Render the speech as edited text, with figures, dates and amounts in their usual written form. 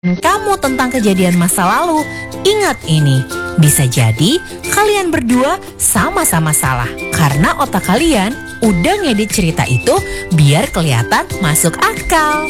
kamu tentang kejadian masa lalu. Ingat ini, bisa jadi kalian berdua sama-sama salah karena otak kalian udah ngedit cerita itu biar kelihatan masuk akal.